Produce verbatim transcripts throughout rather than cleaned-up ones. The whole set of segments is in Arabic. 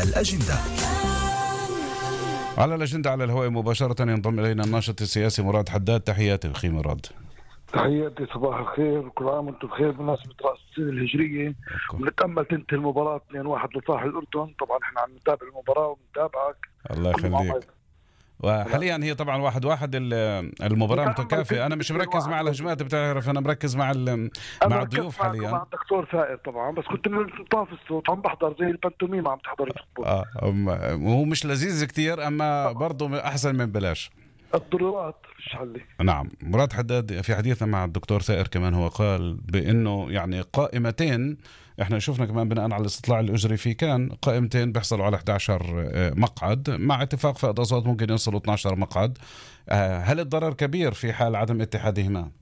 على الأجندة. على الأجندة على الهواء مباشرة ينضم إلينا الناشط السياسي مراد حداد. تحياتي أخي مراد. تحياتي، صباح الخير، كل عام وانتم بخير بمناسبة رأس السنة الهجرية. ونتأمل تنتهي المباراة اثنين واحد لصالح الأردن. طبعا احنا عم نتابع المباراة ومتابعك. الله يخليك. وحاليا هي طبعا واحد واحد المباراة متكافئة. أنا مش مركز مع الهجمات، بتعرف أنا مركز مع مع الضيوف حاليا. مع الدكتور ثائر طبعا، بس كنت من طاف الصوت عم بحضر زي البنتوميم عم تحضر الفوتبول. اه وهو مش لذيذ كتير، أما برضو أحسن من بلاش. الضرورات مش حلي. نعم. مراد حداد في حديثنا مع الدكتور ثائر كمان هو قال بأنه يعني قائمتين، احنا شفنا كمان بناء على الاستطلاع الأجري في كان قائمتين بيحصلوا على أحد عشر مقعد، مع اتفاق فائض أصوات ممكن يوصلوا اثني عشر مقعد. هل الضرر كبير في حال عدم اتحادهما؟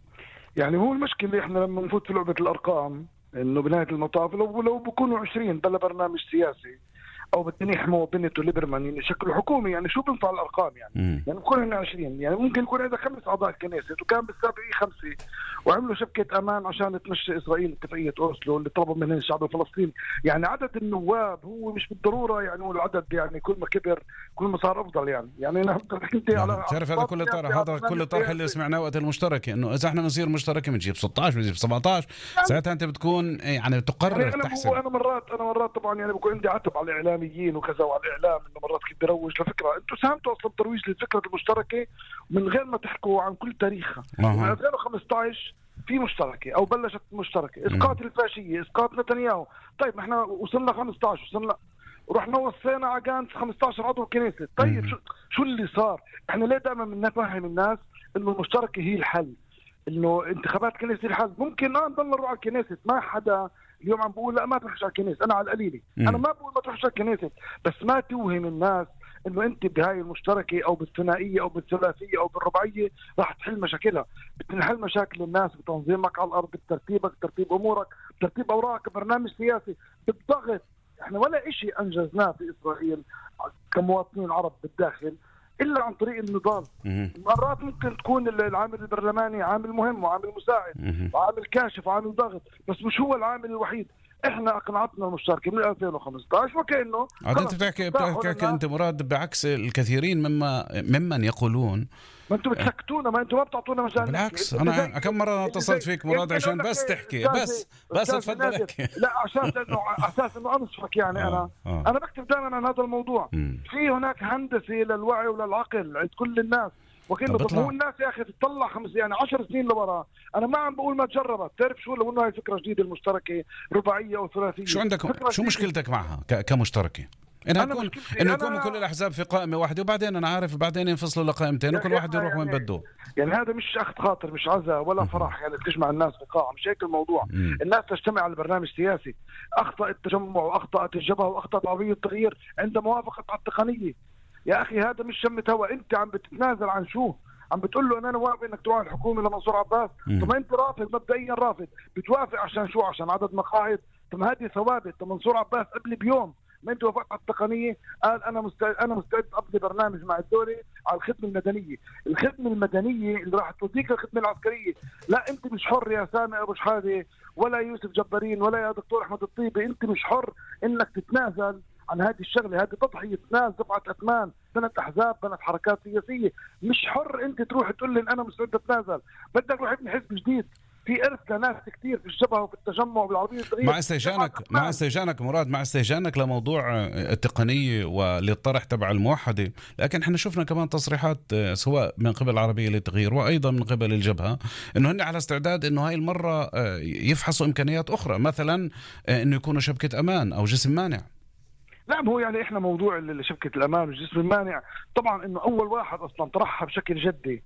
يعني هو المشكلة احنا لما نفوت في لعبة الأرقام انه بنهاية المطاف لو لو بكونوا عشرين بلا برنامج سياسي او بدنا يحموا بنته ليبرمان يعني شكل حكومي، يعني شو بنفع الارقام يعني مم. يعني بكون هنا عشرين، يعني ممكن يكون هذا خمس اعضاء كنيسة وكان بالسابق خمسه وعملوا شبكه امان عشان تمشي اسرائيل اتفاقيه اوسلو اللي طلبوا منها الشعب الفلسطيني. يعني عدد النواب هو مش بالضروره يعني هو العدد، يعني كل ما كبر كل ما صار افضل. يعني يعني انا حكيت على تعرف هذا كل طرح، هذا كل طرح اللي سمعناه وقت المشتركه، انه اذا احنا بنصير مشتركه بنجيب ستة عشر بنجيب سبعة عشر، يعني ساعتها انت بتكون يعني تقرر يعني أنا تحسن. انا مرات انا مرات طبعا يعني بكون عندي عتب على الاعلاميين وكذا وعلى الاعلام انه مرات كيف بيروج لفكره. انتم ساهمتوا اصلا بترويج للفكره المشتركه من غير ما تحكوا عن كل تاريخها. من ألفين وخمسطعش في مشتركه او بلشت مشتركه، اسقاط الفاشيه، اسقاط نتنياهو. طيب احنا وصلنا خمسطعش وصلنا ورحنا وصينا على جانس خمسة عشر عضو الكنيسة. طيب شو شو اللي صار؟ احنا ليه دائما بنفهم الناس انه المشتركه هي الحل، انه انتخابات كنيسة الحل؟ ممكن اه نضل نروح على الكنيسة، ما حدا اليوم عم بقول لا ما تروحش على الكنيسة، انا على القليلة انا ما بقول ما تروحش على الكنيسة، بس ما توهم الناس انه انت بهاي المشتركة او بالثنائية او بالثلاثية او بالرباعية راح تحل مشاكلها. بتنحل مشاكل الناس بتنظيمك على الارض، بترتيبك، بترتيب امورك، بترتيب اوراقك، برنامج سياسي، بالضغط. احنا ولا اشي انجزناه في اسرائيل كمواطنين عرب بالداخل الا عن طريق النضال. مرات ممكن تكون العامل البرلماني عامل مهم وعامل مساعد وعامل كاشف وعامل ضغط، بس مش هو العامل الوحيد. احنا اقنعتنا المشتركه من ألفين وخمسطعش وكانه انت بتحكي بتحكي انت مراد بعكس الكثيرين مما ممن يقولون ما انتم بتسكتونا، ما انتم ما بتعطونا مجال. بالعكس انا كم مره اتصلت فيك مراد عشان بس تحكي بس بس تفضل احكي. لا عشان انه اساس انه انصفك يعني. آه. انا آه. انا بكتب دائما عن هذا الموضوع. م. في هناك هندسه للوعي وللعقل عند كل الناس، وكأنه طب هو الناس يا اخي تطلع خمس يعني عشر سنين لورا. انا ما عم بقول ما تجربت، تعرف شو لو انه هاي فكره جديده المشتركه رباعيه او ثلاثيه. شو عندك شو مشكلتك معها كمشتركه؟ انه يكون انه يكون كل الاحزاب في قائمه واحده وبعدين انا عارف بعدين ينفصلوا لقائمتين وكل واحد يروح وين بده. يعني هذا مش اخذ خاطر، مش عزاء ولا فرح يعني تجمع الناس في قاعه، مش هيك الموضوع. مم. الناس تجتمع على برنامج سياسي. اخطا التجمع واخطات الجبهه واخطات عربيه التغيير عند موافقه على التقنيه. يا اخي هذا مش شمة هوا، انت عم بتتنازل عن شو؟ عم بتقول له انا وافق انك تروح الحكومه لمنصور عباس. طب انت رافض مبدئيا، رافض بتوافق عشان شو؟ عشان عدد مقاعد. طب هذه ثوابت. طب منصور عباس قبل بيوم ما انت وافقت على التقنيه قال انا مستعد انا مستعد ابني برنامج مع الدوله على الخدمه المدنيه. الخدمه المدنيه اللي راح توديك الخدمه العسكريه. لا انت مش حر يا سامي ابو شحاده ولا يوسف جبارين ولا يا دكتور احمد الطيبي، انت مش حر انك تتنازل عن هذه الشغله. هذه تضحيه ناس، دفعه اثمان، بنت احزاب، بنت حركات سياسيه. مش حر انت تروح تقول لي انا مستعد اتنازل. بدك تروح ابني حزب جديد في إرث لناس كتير في الجبهة وفي التجمع وبالعربية الصغيرة. مع استهجانك مع استهجانك مراد مع استهجانك لموضوع التقنية وللطرح تبع الموحدة، لكن احنا شفنا كمان تصريحات سواء من قبل العربية للتغيير وأيضا من قبل الجبهة إنه هن على استعداد إنه هاي المرة يفحصوا إمكانيات أخرى، مثلا إنه يكونوا شبكة أمان أو جسم مانع. نعم هو يعني احنا موضوع شبكة الأمان والجسم المانع طبعا إنه أول واحد أصلا طرحها بشكل جدي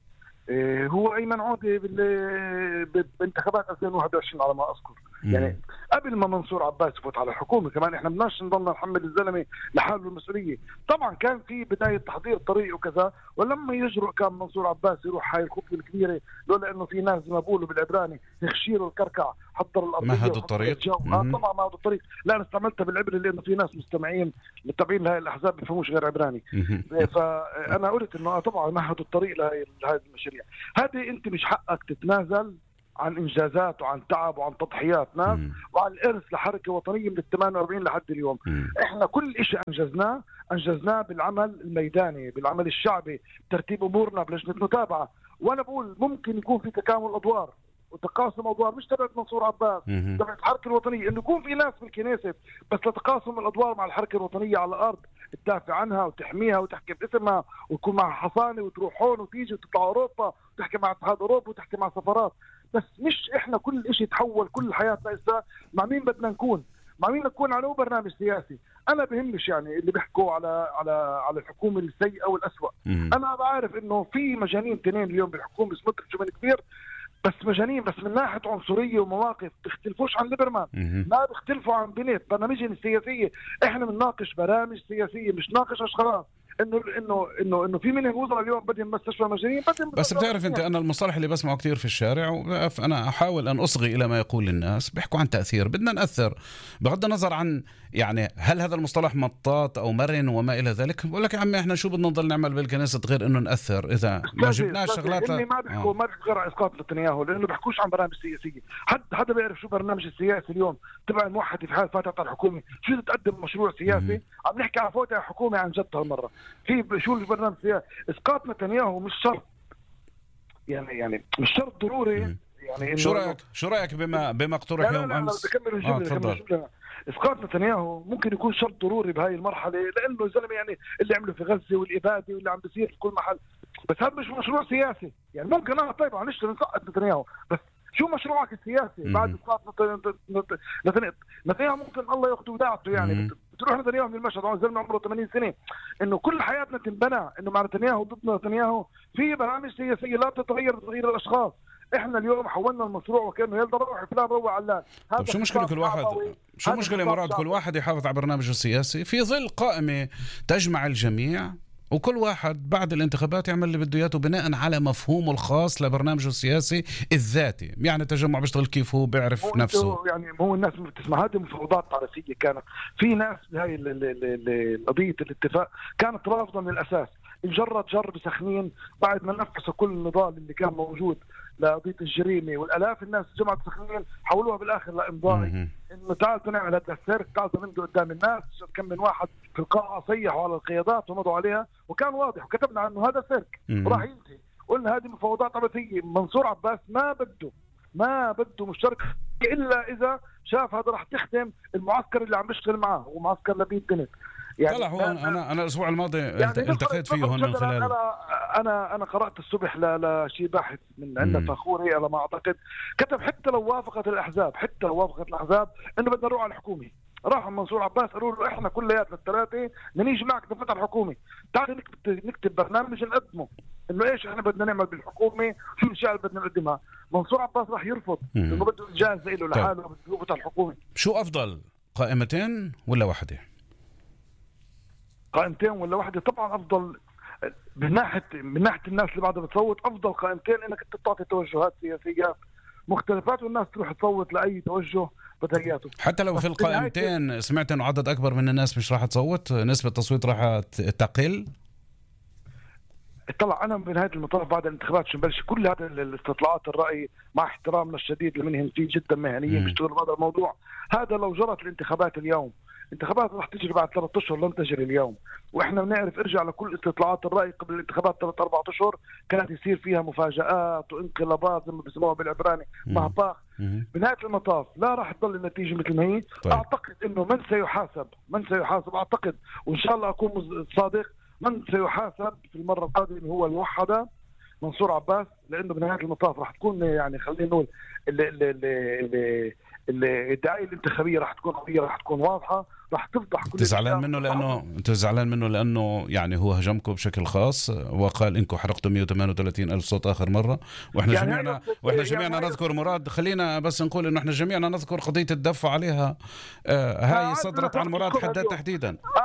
هو أيمن عودة بانتخابات ألفين وواحد وعشرين على ما أذكر. يعني قبل ما منصور عباس يفوت على الحكومة كمان احنا بدناش نضلنا نحمل الزلمة لحاله المسؤولية. طبعا كان في بداية تحضير طريق وكذا، ولما يجرؤ كان منصور عباس يروح هاي الخطوة الكبيرة لولا انه في ناس زي ما بقولوا بالعبراني يخشيروا الكركع حضر الأرضية مهدوا الطريق. آه طبعا مهدوا الطريق. لا انا استعملتها بالعبري لانه في ناس مستمعين متابعين لهاي الاحزاب بيفهموش غير عبراني. فانا قلت انه طبعا مهدوا الطريق لهاي المشاريع. هذه انت مش حقك تتنازل عن انجازات وعن تعب وعن تضحيات ناس مم. وعن الارث لحركه وطنيه من الثمانية وأربعين لحد اليوم. مم. احنا كل شيء انجزناه انجزناه بالعمل الميداني، بالعمل الشعبي، ترتيب امورنا بلجنه متابعه. وانا بقول ممكن يكون في تكامل ادوار وتقاسم ادوار، مش تبعت منصور عباس، مم. تبعت الحركه الوطنيه، انه يكون في ناس بالكنيسة بس لتقاسم الادوار مع الحركه الوطنيه على الارض، تدافع عنها وتحميها وتحكي باسمها وتكون معها حصانه وتروح هون وتيجي وتطلع اوروبا وتحكي مع اتحاد اوروبا وتحكي مع سفارات. بس مش احنا كل شيء تحول كل حياتنا إسا مع مين بدنا نكون، مع مين نكون على برنامج سياسي. انا بهمش يعني اللي بيحكوا على على على الحكومه السيئه والاسوء. انا بعرف انه في مجانين تنين اليوم بالحكومه سموتريتش ومن كبير، بس مجانين، بس من ناحيه عنصريه ومواقف بيختلفوش عن ليبرمان، ما بيختلفوا عن بنيت برنامجهم السياسيه. احنا بنناقش برامج سياسيه مش ناقش اشخاص. انه انه انه انه في منهم وزراء اليوم بدهم مستشفى مجانين بدهم. بس بتعرف انت، انا المصطلح اللي بسمعه كثير في الشارع، وانا احاول ان اصغي الى ما يقول الناس، بيحكوا عن تاثير، بدنا ناثر بغض النظر عن يعني هل هذا المصطلح مطاط او مرن وما الى ذلك. بقول لك يا عمي احنا شو بدنا نضل نعمل بالكنيسه غير انه ناثر اذا ما جبناش شغلات. اللي ما بيحكوا آه. ما بيحكوا غير عن اسقاط نتنياهو، لانه بيحكوش عن برامج سياسيه. حد حدا بيعرف شو برنامج السياسي اليوم تبع الموحد في حال فاتت على الحكومه، شو تقدم مشروع سياسي. عم نحكي عن فوتها الحكومه عن جد هالمره في شو البرنامج السياسي. اسقاط نتنياهو مش شرط يعني يعني مش شرط ضروري. يعني شو رايك شو رايك بما بما اقترح يوم امس؟ اه تفضل. اسقاط نتنياهو ممكن يكون شرط ضروري بهاي المرحله، لانه زلمه يعني اللي عمله في غزه والاباده واللي عم بيصير في كل محل، بس هذا مش مشروع سياسي. يعني ممكن اه طيب نشتغل نسقط نتنياهو، بس شو مشروعك السياسي بعد اسقاط نتنياهو؟ نتنياهو ممكن الله ياخذ وداعته يعني. بتروح نتنياهو من المشهد زلمه عمره ثمانين سنه، انه كل حياتنا تنبنى انه مع نتنياهو ضد نتنياهو. في برامج سياسيه لا تتغير بتغيير الاشخاص. احنا اليوم حولنا المشروع وكانه يلا روح فلان روح علان. طب شو مشكله كل واحد شو مشكله مراد كل واحد يحافظ على برنامجه السياسي في ظل قائمه تجمع الجميع، وكل واحد بعد الانتخابات يعمل اللي بده اياه بناء على مفهومه الخاص لبرنامجه السياسي الذاتي. يعني التجمع بيشتغل كيف هو بيعرف هو نفسه. يعني هو الناس ما بتسمع، هذه مفاوضات تعريفيه كانت. في ناس بهاي قضيه الاتفاق كانت رافضه من الاساس، جرت جر بسخنين بعد ما نفسوا كل النضال اللي كان موجود لقضيه الجريمه، والالاف الناس جمعت سخنين حولوها بالاخر لامضائي انه تعالوا نعمل هذا السيرك، تعالوا نمدوا قدام الناس. كم من واحد في القاعه صيحوا على القيادات ومضوا عليها، وكان واضح وكتبنا عنه هذا سيرك وراح ينتهي. قلنا هذه مفاوضات عبثيه. منصور عباس ما بده ما بده مشترك الا اذا شاف هذا راح تخدم المعسكر اللي عم بيشتغل معه، ومعسكر لبيب بنت. يعني طلع هو انا انا الاسبوع الماضي يعني التقيت فيه هون من خلال انا انا انا قرات الصبح لشي باحث من عندنا فخوري على ما اعتقد، كتب حتى لو وافقت الاحزاب حتى لو وافقت الاحزاب انه بدنا نروح على الحكومه. راح منصور عباس قالوا له احنا كلياتنا الثلاثه نيجي معك نفتح الحكومه، تعال نكتب نكتب برنامج نقدمه انه ايش احنا بدنا نعمل بالحكومه، شو الاشياء اللي بدنا نقدمها. منصور عباس راح يرفض انه بده يجهز له لحاله بده يفتح الحكومه. شو افضل، قائمتين ولا واحده؟ قائمتين ولا واحده؟ طبعا افضل من ناحيه من ناحيه الناس اللي بعدها بتصوت. افضل قائمتين انك تعطي توجهات سياسيه مختلفات والناس تروح تصوت لاي توجه بدهياته. حتى لو في القائمتين سمعت انه عدد اكبر من الناس مش راح تصوت، نسبه التصويت راح تقل. طلع انا بنهايه المطاف بعد الانتخابات شو نبلش كل هذا الاستطلاعات الراي مع احترامنا الشديد لمنهم فيه جدا مهنيين بيشتغلوا بهذا الموضوع. هذا لو جرت الانتخابات اليوم، انتخابات راح تجري بعد ثلاثة اشهر لم تجري اليوم، واحنا بنعرف ارجع لكل استطلاعات الراي قبل الانتخابات ثلاث اربع اشهر كانت يصير فيها مفاجآت وانقلابات زي ما بيسموها بالعبراني مهباخ. بنهايه المطاف لا راح تضل النتيجه مثل ما هي. طيب. اعتقد انه من سيحاسب من سيحاسب اعتقد وان شاء الله اكون صادق، من سيحاسب في المره القادمه هو الموحده منصور عباس، لانه بنهايه المطاف راح تكون يعني خلينا نقول الدعايه الانتخابيه راح تكون قويه، راح تكون واضحه، راح تفضح كل. تزعلان منه لانه انت زعلان منه لانه يعني هو هجمكم بشكل خاص وقال انكم حرقتوا مئة وثمانية وثلاثين ألف صوت اخر مره، واحنا يعني جميعنا واحنا جميعنا يعني نذكر مراد. خلينا بس نقول انه احنا جميعنا نذكر قضيه الدفع عليها. آه هاي صدرت عن مراد حداد تحديدا. آه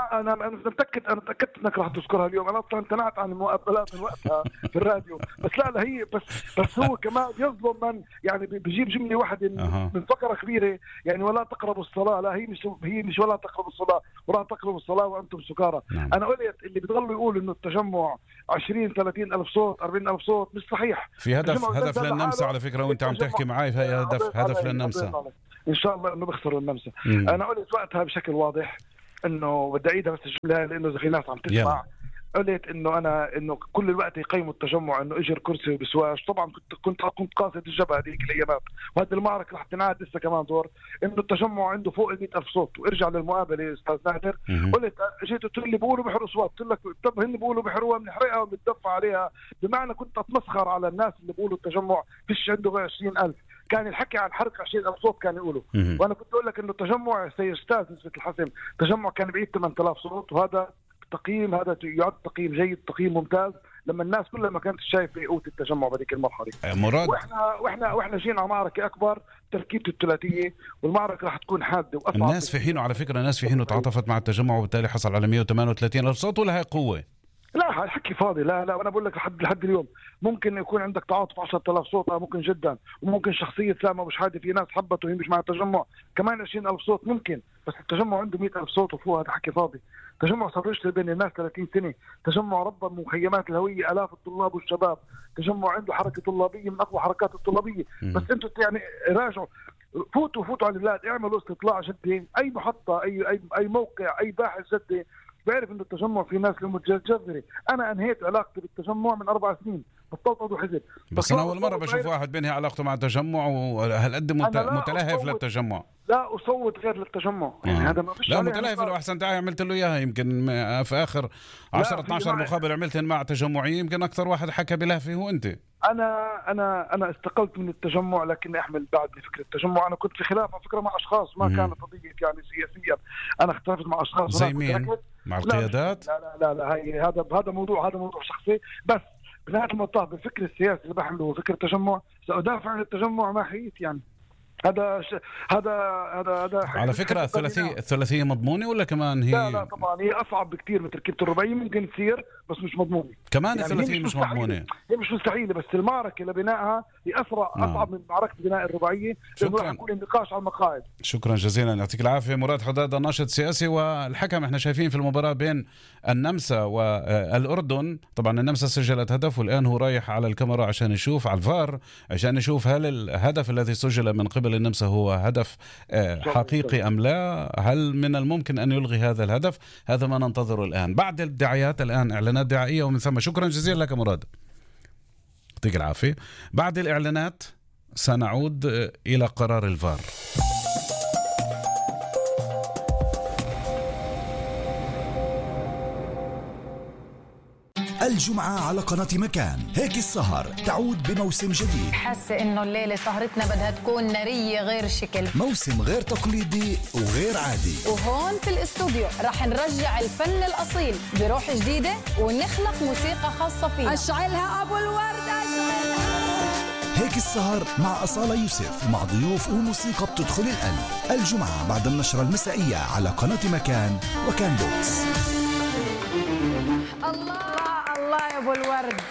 لا انا انا متاكد انا تاكدت انك راح تذكرها اليوم. انا اصلا امتنعت عن المقابلات من وقتها في الراديو، بس لا لا هي بس بس هو كمان يظلم من يعني بيجيب جمله واحده أه. من فقره كبيره يعني ولا تقربوا الصلاه. لا هي مش هي مش ولا تقربوا الصلاه ولا تقربوا الصلاه وانتم سكارى. نعم. انا قلت اللي بيضلوا يقولوا انه التجمع عشرين ثلاثين الف صوت أربعين الف صوت مش صحيح. في هدف هدف للنمسا على فكره، وانت عم تحكي معي في هدف هدف للنمسا ان شاء الله انه بيخسروا النمسا. انا قلت وقتها بشكل واضح انه بدي اعيدها بس الجمله لانه اذا في ناس عم تسمع. قلت انه انا انه كل الوقت يقيموا التجمع انه اجر كرسي وبسواش. طبعا كنت كنت كنت قاصد الجبهه هذيك الايامات، وهذه المعركه رح تنعاد لسه كمان دور. انه التجمع عنده فوق ال مئة ألف صوت. وارجع للمقابله استاذ نادر، قلت جيت قلت لي بيقولوا بيحرقوا اصوات، قلت لك طب هن بيقولوا بيحرقوها بنحرقها وبنتدفع عليها. بمعنى كنت اتمسخر على الناس اللي بيقولوا التجمع فيش عنده غير عشرين ألف. كان الحكي عن حرق عشرين ألف صوت كان يقولوا. وانا كنت اقول لك انه التجمع سيجتاز نسبه الحسم. التجمع كان بعيد ثمانية آلاف صوت، وهذا تقييم هذا يعد تقييم جيد تقييم ممتاز لما الناس كلها ما كانت شايفه قوه التجمع بهذيك المرحله. مراد واحنا واحنا واحنا جينا على معركه اكبر تركيبه الثلاثيه، والمعركه راح تكون حاده واصعب. الناس في حينه على فكره الناس في حينه تعاطفت مع التجمع وبالتالي حصل على مئة وثمانية وثلاثين ألف صوت، ولا هي قوه؟ لا الحكي فاضي. لا لا وانا بقول لك لحد لحد اليوم ممكن يكون عندك تعاطف عشرة آلاف صوت، ممكن جدا، وممكن شخصيه سامه مش حادي في ناس حبته وهي مش مع التجمع كمان عشرين ألف صوت ممكن. بس التجمع عنده مئة ألف صوت وفوق، هذا حكي فاضي. تجمع صار يشتغل بين الناس ثلاثين سنة. تجمع ربى مخيمات الهوية آلاف الطلاب والشباب. تجمع عنده حركة طلابية من أقوى حركات الطلابية. بس أنتوا يعني راجعوا فوتوا فوتوا على البلاد، اعملوا استطلاع جدي، أي محطة أي أي أي موقع أي باحث جدي بعرف إنه التجمع في ناس اللي متجذري. أنا أنهيت علاقتي بالتجمع من أربع سنين، بطلت عضو حزب. بس أنا أول مرة بشوف واحد بينهي علاقته مع التجمع وهالقد متلهف للتجمع. لا أصوت غير للتجمع يعني آه. هذا ما فيش. لا متلهف لو أحسن تعي عملت له إياها يمكن في آخر عشرة اثنا عشر مقابل عملتهن مع تجمعي، يمكن أكثر واحد حكى بلهفه هو أنت. أنا أنا أنا استقلت من التجمع لكن أحمل بعدني فكرة التجمع. أنا كنت في خلاف على فكرة مع أشخاص ما كانت قضية يعني سياسيا. أنا اختلفت مع أشخاص زي مين؟ مع القيادات؟ لا لا لا, لا هي هذا هذا موضوع هذا موضوع شخصي. بس بنهاية المطاف بالفكر السياسي اللي بحمله فكرة التجمع سأدافع عن التجمع ما حييت يعني. هذا ش... هذا هذا هذا على فكرة الثلاثية الثلاثية مضمونة ولا كمان هي؟ لا لا طبعا هي أصعب بكتير من تركيبة الرباعية، ممكن تصير بس مش مضمونة. كمان يعني الثلاثية مش, مش مضمونة. هي مش مستحيلة بس المعركة لبنائها هي أسرع نعم. أصعب من معركة بناء الرباعية لأنه راح يكون النقاش على المقاعد. شكرا جزيلا يعطيك العافية مراد حداد ناشط سياسي والحكم. احنا شايفين في المباراة بين النمسا والأردن طبعا النمسا سجلت هدف والآن هو رايح على الكاميرا عشان يشوف على الفار عشان يشوف هل الهدف الذي سجل من قبل النمسا هو هدف حقيقي أم لا. هل من الممكن أن يلغي هذا الهدف؟ هذا ما ننتظره الآن بعد الدعايات. الآن إعلانات دعائية ومن ثم شكرا جزيلا لك مراد يعطيك العافية. بعد الإعلانات سنعود إلى قرار الفار. الجمعة على قناة مكان هيك السهر تعود بموسم جديد. حاسة إنه الليلة سهرتنا بدها تكون نارية غير شكل، موسم غير تقليدي وغير عادي. وهون في الاستوديو رح نرجع الفن الأصيل بروح جديدة ونخلق موسيقى خاصة فيه. أشعلها أبو الورد أشعلها. هيك السهر مع أصالة يوسف مع ضيوف وموسيقى بتدخل القلب. الجمعة بعد النشرة المسائية على قناة مكان وكان بوكس. الله الله يا أبو الورد.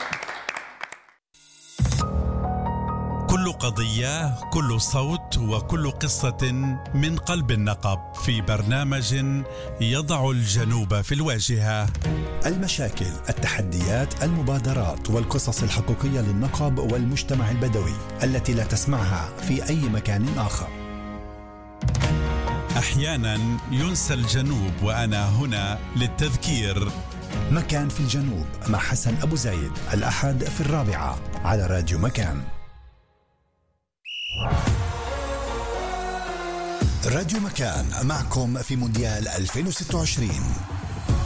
كل قضية، كل صوت وكل قصة من قلب النقب في برنامج يضع الجنوب في الواجهة. المشاكل، التحديات، المبادرات والقصص الحقيقية للنقب والمجتمع البدوي التي لا تسمعها في أي مكان آخر. أحيانا ينسى الجنوب وأنا هنا للتذكير. مكان في الجنوب مع حسن أبو زايد الأحد في الرابعة على راديو مكان. راديو مكان معكم في مونديال ألفين وستة وعشرين.